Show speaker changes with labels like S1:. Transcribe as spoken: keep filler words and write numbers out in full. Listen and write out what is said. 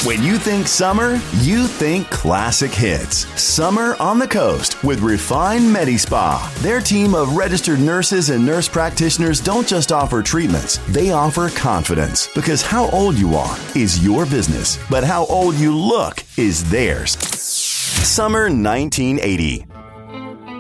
S1: When you think summer, you think classic hits. Summer on the Coast with Refine MediSpa. Their team of registered nurses and nurse practitioners don't just offer treatments, they offer confidence. Because how old you are is your business, but how old you look is theirs. Summer nineteen eighty.